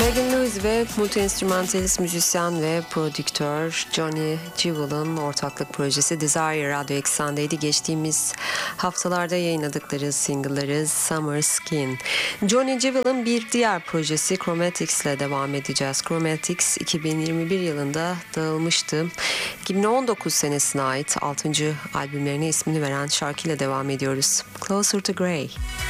Megan Lewis ve multi-enstrümantalist müzisyen ve prodüktör Johnny Jewel'ın ortaklık projesi Desire Radyo Eksen'deydi. Geçtiğimiz haftalarda yayınladıkları single'ları Summer Skin. Johnny Jewel'ın bir diğer projesi Chromatics ile devam edeceğiz. Chromatics 2021 yılında dağılmıştı. 2019 senesine ait 6. albümlerine ismini veren şarkıyla devam ediyoruz. Closer to Grey.